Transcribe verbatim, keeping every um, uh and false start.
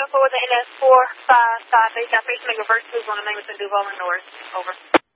four with the N S four five five eight, got patient make reverse move on the name within Duval and North. Over.